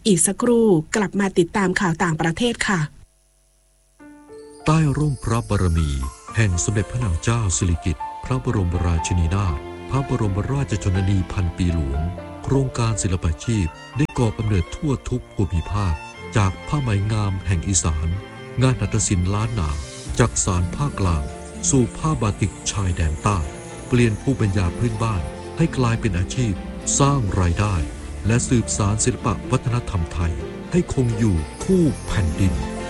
อีกสักครู่กลับมาติดตามข่าวต่างประเทศค่ะใต้ร่มพระบารมีแห่งสมเด็จพระนางเจ้าสิริกิติ์พระบรมราชินีนาถพระบรมราชชนนีพันปีหลวงโครงการศิลปาชีพได้ก่อกำเนิดทั่วทุกภูมิภาคจากผ้าไหมงามแห่งอีสานงานหัตถศิลป์ล้านนาจากสารภาคกลางสู่ผ้าบาติกชายแดนใต้เปลี่ยนภูมิปัญญาพื้นบ้านให้กลายเป็นอาชีพสร้างรายได้และสืบสานศิลปวัฒนธรรมไทยให้คงอยู่คู่แผ่นดิน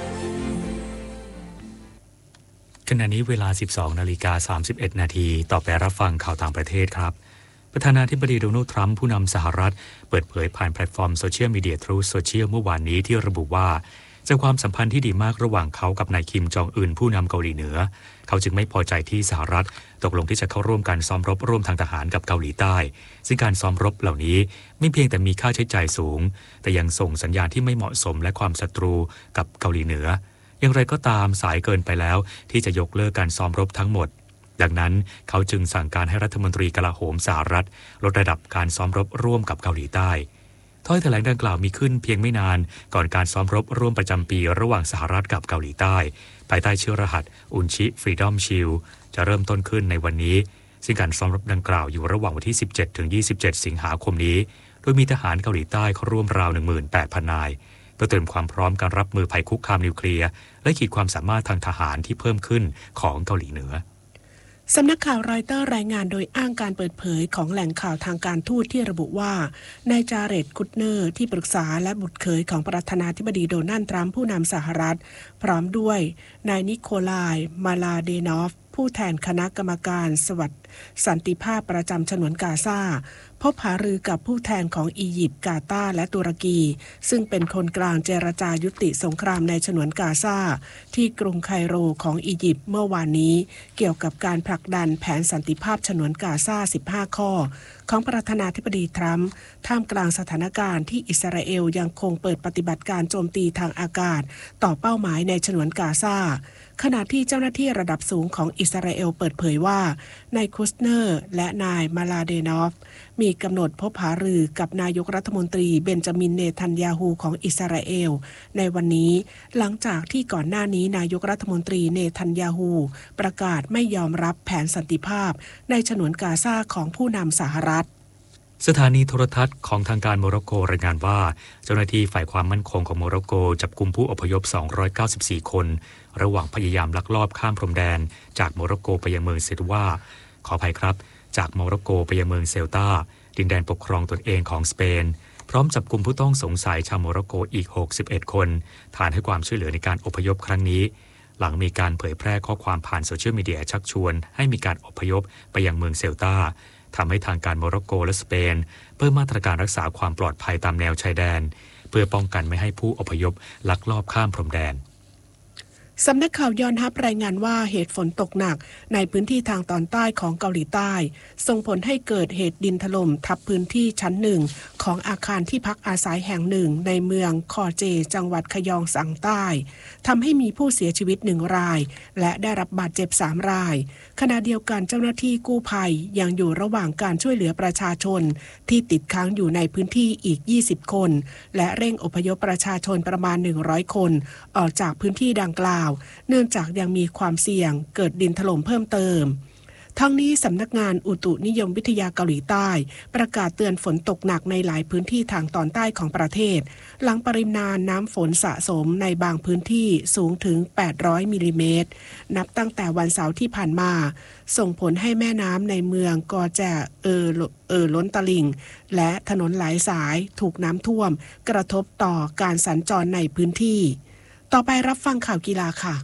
ขณะนี้เวลา สิบสองนาฬิกาสามสิบเอ็ดนาทีต่อไปรับฟังข่าวต่างประเทศครับประธานาธิบดีโดนัลด์ทรัมป์ผู้นำสหรัฐเปิดเผยผ่านแพลตฟอร์มโซเชียลมีเดียทรูโซเชียลเมื่อวานนี้ที่ระบุว่าจากความสัมพันธ์ที่ดีมากระหว่างเขากับนายคิมจองอึนผู้นำเกาหลีเหนือเขาจึงไม่พอใจที่สหรัฐตกลงที่จะเข้าร่วมการซ้อมรบร่วมทางทหารกับเกาหลีใต้ซึ่งการซ้อมรบเหล่านี้ไม่เพียงแต่มีค่าใช้จ่ายสูงแต่ยังส่งสัญญาณที่ไม่เหมาะสมและความศัตรูกับเกาหลีเหนืออย่างไรก็ตามสายเกินไปแล้วที่จะยกเลิกการซ้อมรบทั้งหมดดังนั้นเขาจึงสั่งการให้รัฐมนตรีกลาโหมสหรัฐลดระดับการซ้อมรบร่วมกับเกาหลีใต้ถ้อยแถลงดังกล่าวมีขึ้นเพียงไม่นานก่อนการซ้อมรบร่วมประจำปีระหว่างสหรัฐกับเกาหลีใต้ภายใต้ชื่อรหัสอุนชิฟรีดอมชิลจะเริ่มต้นขึ้นในวันนี้ซึ่งการซ้อมรบดังกล่าวอยู่ระหว่างวันที่ สิบเจ็ดถึงยี่สิบเจ็ด สิงหาคมนี้โดยมีทหารเกาหลีใต้เข้าร่วมราว หนึ่งหมื่นแปดพัน นายเพื่อเตรียมความพร้อมการรับมือภัยคุกคามนิวเคลียร์และขีดความสามารถทางทหารที่เพิ่มขึ้นของเกาหลีเหนือสำนักข่าวรอยเตอร์รายงานโดยอ้างการเปิดเผยของแหล่งข่าวทางการทูตที่ระบุว่านายจาเรด คุตเนอร์ที่ปรึกษาและบุตรเขยของประธานาธิบดีโดนัลด์ทรัมป์ผู้นำสหรัฐพร้อมด้วยนายนิโคลาย มาลาเดนอฟผู้แทนคณะกรรมการสวัสดิ์สันติภาพประจำฉนวนกาซาพบหารือกับผู้แทนของอียิปต์กาตาร์และตุรกีซึ่งเป็นคนกลางเจรจายุติสงครามในฉนวนกาซาที่กรุงไคโรของอียิปต์เมื่อวานนี้เกี่ยวกับการผลักดันแผนสันติภาพฉนวนกาซาสิบห้าข้อของประธานาธิบดีทรัมป์ท่ามกลางสถานการณ์ที่อิสราเอลยังคงเปิดปฏิบัติการโจมตีทางอากาศต่อเป้าหมายในฉนวนกาซาขณะที่เจ้าหน้าที่ระดับสูงของอิสราเอลเปิดเผยว่านายคุสเนอร์และนายมาลาเดนอฟมีกำหนดพบหารือกับนายกรัฐมนตรีเบนจามินเนทันยาฮูของอิสราเอลในวันนี้หลังจากที่ก่อนหน้านี้นายกรัฐมนตรีเนทันยาฮูประกาศไม่ยอมรับแผนสันติภาพในฉนวนกาซาของผู้นำสหรัฐสถานีโทรทัศน์ของทางการโมร็อกโกรายงานว่าเจ้าหน้าที่ฝ่ายความมั่นคงของโมร็อกโกจับกุมผู้อพยพสองร้อยเก้าสิบสี่คนระหว่างพยายามลักลอบข้ามพรมแดนจากโมร็อกโกไปยังเมืองเซตวาขออภัยครับจากโมร็อกโกไปยังเมืองเซลตาดินแดนปกครองตนเองของสเปนพร้อมจับกุมผู้ต้องสงสัยชาวโมร็อกโกอีกหกสิบเอ็ดคนฐานให้ความช่วยเหลือในการอพยพครั้งนี้หลังมีการเผยแพร่ข้อความผ่านโซเชียลมีเดียชักชวนให้มีการอพยพไปยังเมืองเซลตาทำให้ทางการโมร็อกโกและสเปนเพิ่มมาตรการรักษาความปลอดภัยตามแนวชายแดนเพื่อป้องกันไม่ให้ผู้อพยพลักลอบข้ามพรมแดนสำนักข่าวยอนฮับรายงานว่าเหตุฝนตกหนักในพื้นที่ทางตอนใต้ของเกาหลีใต้ส่งผลให้เกิดเหตุดินถล่มทับพื้นที่ชั้นหนึ่งของอาคารที่พักอาศัยแห่งหนึ่งในเมืองคอเจจังหวัดขยองสังใต้ทำให้มีผู้เสียชีวิตหนึ่งรายและได้รับบาดเจ็บสามรายขณะเดียวกันเจ้าหน้าที่กู้ภัยยังอยู่ระหว่างการช่วยเหลือประชาชนที่ติดค้างอยู่ในพื้นที่อีกยี่สิบคนและเร่งอพยพประชาชนประมาณหนึ่งร้อยคนออกจากพื้นที่ดังกล่าวเนื่องจากยังมีความเสี่ยงเกิดดินถล่มเพิ่มเติมทั้งนี้สำนักงานอุตุนิยมวิทยาเกาหลีใต้ประกาศเตือนฝนตกหนักในหลายพื้นที่ทางตอนใต้ของประเทศหลังปริมาณน้ำฝนสะสมในบางพื้นที่สูงถึงแปดร้อยมิลลิเมตรนับตั้งแต่วันเสาร์ที่ผ่านมาส่งผลให้แม่น้ำในเมืองกอแจเออเออล้นตลิ่งและถนนหลายสายถูกน้ำท่วมกระทบต่อการสัญจรในพื้นที่ต่อไปรับฟังข่าวกีฬาค่ะ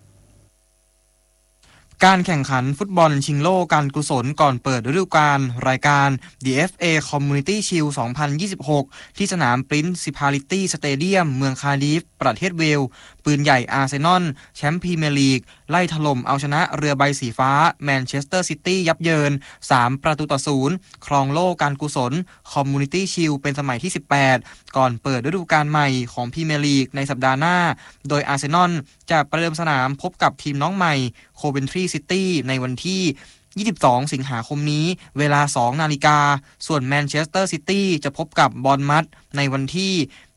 การแข่งขันฟุตบอลชิงโล่การกุศลก่อนเปิดฤดูกาลรายการ ดี เอฟ เอ Community Shield สองพันยี่สิบหกที่สนาม Principality Stadium เมืองคาร์ดิฟประเทศเวลส์ปืนใหญ่อาร์เซนอลแชมป์พรีเมียร์ลีกไล่ถล่มเอาชนะเรือใบสีฟ้าแมนเชสเตอร์ซิตี้ยับเยินสามประตูต่อศูนย์ครองโล่การกุศล Community Shield เป็นสมัยที่สิบแปดก่อนเปิดฤดูกาลใหม่ของพรีเมียร์ลีกในสัปดาห์หน้าโดยอาร์เซนอลจะประเดิมสนามพบกับทีมน้องใหม่โคเวนทรีซิตี้ในวันที่ยี่สิบสองสิงหาคมนี้เวลา สองนาฬิกาส่วนแมนเชสเตอร์ซิตี้จะพบกับบอร์นมัธในวันที่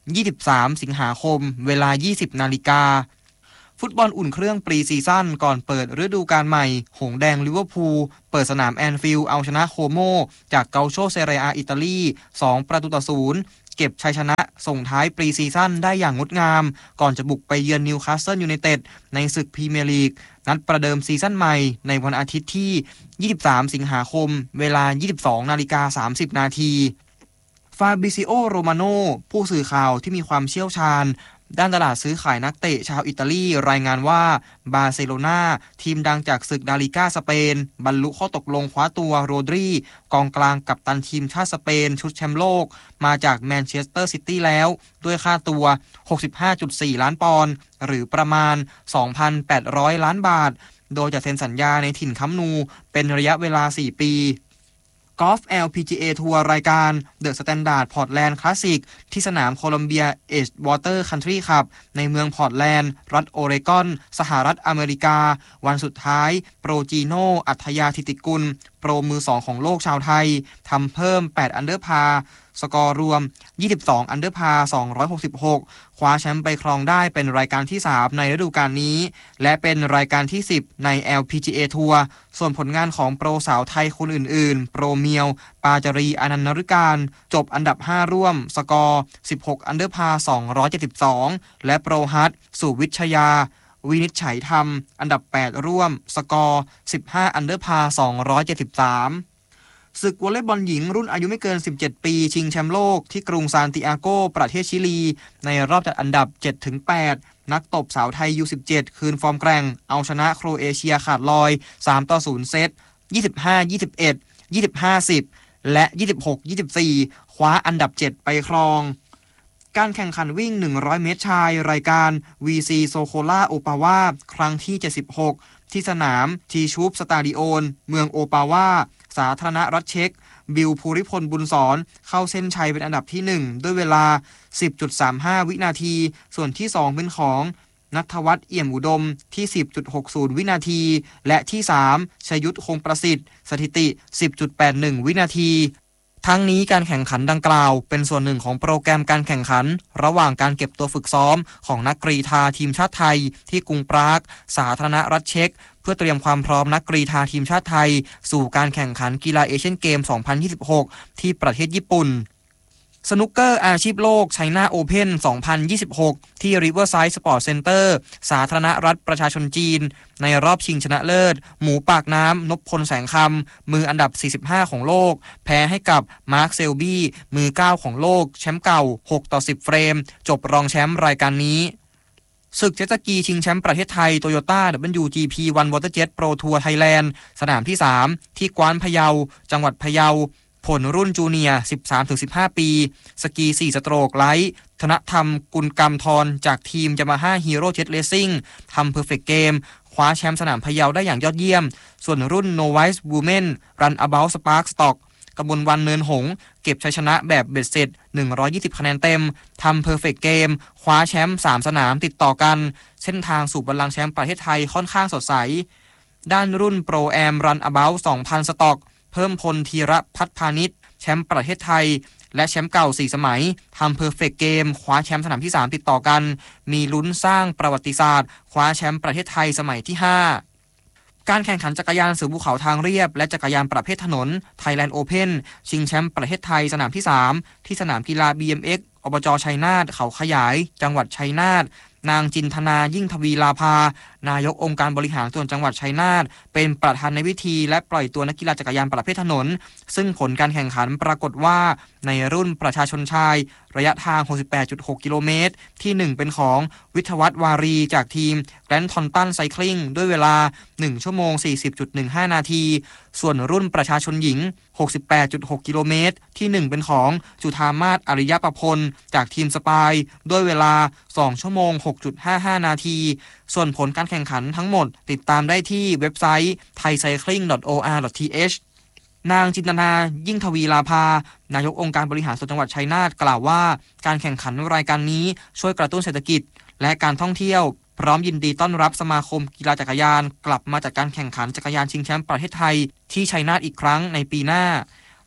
ยี่สิบสาม สิงหาคมเวลา ยี่สิบ นาฬิกาฟุตบอลอุ่นเครื่องปรีซีซั่นก่อนเปิดฤดูกาลใหม่หงส์แดงลิเวอร์พูลเปิดสนามแอนฟิลด์เอาชนะโคโมจากเกาโชเซเรียอาอิตาลีสองประตูต่อศูนย์เก็บชัยชนะส่งท้ายปรีซีซั่นได้อย่างงดงามก่อนจะบุกไปเยือนนิวคาสเซิลยูไนเต็ดในศึกพรีเมียร์ลีกนัดประเดิมซีซั่นใหม่ในวันอาทิตย์ที่ ยี่สิบสาม สิงหาคมเวลา ยี่สิบสอง นาฬิกา สามสิบ นาทีฟาบริซิโอโรมาโนผู้สื่อข่าวที่มีความเชี่ยวชาญด้านตลาดซื้อขายนักเตะชาวอิตาลีรายงานว่าบาร์เซโลนาทีมดังจากศึกลาลิก้าสเปนบรรลุข้อตกลงคว้าตัวโรดรีกองกลางกัปตันทีมชาติสเปนชุดแชมป์โลกมาจากแมนเชสเตอร์ซิตี้แล้วด้วยค่าตัว หกสิบห้าจุดสี่ ล้านปอนด์หรือประมาณ สองพันแปดร้อย ล้านบาทโดยจะเซ็นสัญญาในถิ่นคัมป์นูเป็นระยะเวลาสี่ปีกอล์ฟ แอล พี จี เอ ทัวร์รายการ The Standard Portland Classic ที่สนามโคลัมเบีย Edgewater Country Club ในเมืองพอร์ตแลนด์รัฐโอเรกอนสหรัฐอเมริกาวันสุดท้ายโปรจีโนอัธยาธิติกุลโปรมือสองของโลกชาวไทยทำเพิ่มแปดอันเดอร์พาร์สกอร์รวมยี่สิบสองอันเดอร์พาร์สองร้อยหกสิบหกคว้าแชมป์ไปครองได้เป็นรายการที่สามในฤดูกาลนี้และเป็นรายการที่สิบใน แอล พี จี เอ ทัวร์ส่วนผลงานของโปรสาวไทยคนอื่นๆโปรเมียวปาจารีอนันต์นฤการจบอันดับห้าร่วมสกอร์สิบหกอันเดอร์พาร์สองร้อยเจ็ดสิบสองและโปรฮัทสุวิชยาวินิจฉัยธรรมอันดับแปดร่วมสกอร์สิบห้าอันเดอร์พาร์สองร้อยเจ็ดสิบสามศึกวอลเลย์บอลหญิงรุ่นอายุไม่เกินสิบเจ็ดปีชิงแชมป์โลกที่กรุงซานติอาโกประเทศชิลีในรอบจัดอันดับ เจ็ดถึงแปด นักตบสาวไทย ยู สิบเจ็ด คืนฟอร์มแกร่งเอาชนะโครเอเชียขาดลอย สามต่อศูนย์ เซต ยี่สิบห้า ยี่สิบเอ็ด ยี่สิบห้า สิบ และ ยี่สิบหก ยี่สิบสี่ คว้าอันดับ เจ็ด ไปครองการแข่งขันวิ่ง หนึ่งร้อย เมตรชายรายการ วี ซี Sokola Opava ครั้งที่ เจ็ดสิบหก ที่สนามทีชูปสตาดิโอนเมืองโอปาวาสาธารณรัฐเช็กบิลภูริพลบุญสอนเข้าเส้นชัยเป็นอันดับที่หนึ่งด้วยเวลา สิบจุดสามห้า วินาทีส่วนที่สองเป็นของณัฐวัฒน์เอี่ยมอุดมที่ สิบจุดหกศูนย์ วินาทีและที่สามชยุทธคงประสิทธิ์สถิติ สิบจุดแปดหนึ่ง วินาทีทั้งนี้การแข่งขันดังกล่าวเป็นส่วนหนึ่งของโปรแกรมการแข่งขันระหว่างการเก็บตัวฝึกซ้อมของนักกรีฑาทีมชาติไทยที่กรุงปรากสาธารณรัฐเช็กเพื่อเตรียมความพร้อมนักกรีฑาทีมชาติไทยสู่การแข่งขันกีฬาเอเชียนเกม สองพันยี่สิบหก ที่ประเทศญี่ปุ่นสนุกเกอร์อาชีพโลกไชน่าโอเพ่น สองพันยี่สิบหก ที่ Riverside Sport Center สาธารณรัฐประชาชนจีนในรอบชิงชนะเลิศหมูปากน้ำนพพลแสงคำมืออันดับสี่สิบห้าของโลกแพ้ให้กับมาร์คเซลบี้มือเก้าของโลกแชมป์เก่าหกต่อสิบเฟรมจบรองแชมป์รายการนี้ศึกเจ็ตสกีชิงแชมป์ประเทศไทย Toyota ดับเบิลยู จี พี วัน Water Jet Pro Tour Thailand สนามที่สามที่กวานพะเยาจังหวัดพะเยาผลรุ่นจูเนียร์ สิบสามถึงสิบห้า ปีสกีสี่สโตรกไลท์ธนธรรมกุลกรรมทรจากทีม Yamaha Hero Jet Racing ทำ Perfect Game คว้าแชมป์สนามพะเยาได้อย่างยอดเยี่ยมส่วนรุ่น Novice Women Runabout Spark Stock กมลวันเนินหงเก็บชัยชนะแบบเบ็ดเสร็จหนึ่งร้อยยี่สิบคะแนนเต็มทำ Perfect Game คว้าแชมป์สามสนามติดต่อกันเส้นทางสู่บัลลังก์แชมป์ประเทศไทยค่อนข้างสดใสด้านรุ่น Pro Am Runabout สองพัน สต็อกเพิ่มพลธีรพัฒน์พาณิชย์แชมป์ประเทศไทยและแชมป์เก่าสี่สมัยทำ Perfect Game คว้าแชมป์สนามที่สามติดต่อกันมีลุ้นสร้างประวัติศาสตร์คว้าแชมป์ประเทศไทยสมัยที่ห้าการแข่งขันจักรยานเสือภูเขาทางเรียบและจักรยานประเภทถนน Thailand Open ชิงแชมป์ประเทศไทยสนามที่สามที่สนามกีฬา บี เอ็ม เอ็กซ์ อบจชัยนาทเขาขยายจังหวัดชัยนาทนางจินทนายิ่งทวีลาภานายกองค์การบริหารส่วนจังหวัดชัยนาทเป็นประธานในพิธีและปล่อยตัวนักกีฬาจักรยานประเภทถนนซึ่งผลการแข่งขันปรากฏว่าในรุ่นประชาชนชายระยะทาง หกสิบแปดจุดหก กิโลเมตรที่หนึ่งเป็นของวิทยวัฒน์วารีจากทีมแกรนด์ทอนตันไซคลิงด้วยเวลาหนึ่งชั่วโมง สี่สิบจุดหนึ่งห้า นาทีส่วนรุ่นประชาชนหญิง หกสิบแปดจุดหก กิโลเมตรที่หนึ่งเป็นของจุธามาศอริยประพลจากทีมสปายด้วยเวลาสองชั่วโมง หกจุดห้าห้า นาทีส่วนผลการแข่งขันทั้งหมดติดตามได้ที่เว็บไซต์ ไทยไซคลิง ดอท โอ อาร์ ดอท ที เอช นางจินตนายิ่งทวีลาภานายกองค์การบริหารส่วนจังหวัดชัยนาทกล่าวว่าการแข่งขันรายการนี้ช่วยกระตุ้นเศรษฐกิจและการท่องเที่ยวพร้อมยินดีต้อนรับสมาคมกีฬาจักรยานกลับมาจัดการแข่งขันจักรยานชิงแชมป์ประเทศไทยที่ชัยนาทอีกครั้งในปีหน้า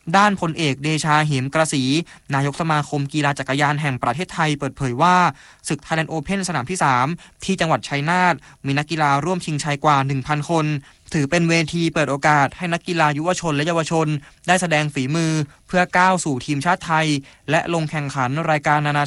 ด้านพลเอกเดชาเหมกระสีนายกสมาคมกีฬาจักรยานแห่งประเทศไทยเปิดเผยว่าศึก Thailand Open สนามที่สามที่จังหวัดชัยนาทมีนักกีฬาร่วมชิงชัยกว่า หนึ่งพัน คนถือเป็นเวทีเปิดโอกาสให้นักกีฬายุวชนและเยาวชนได้แสดงฝีมือเพื่อก้าวสู่ทีมชาติไทยและลงแข่งขันรายการนานา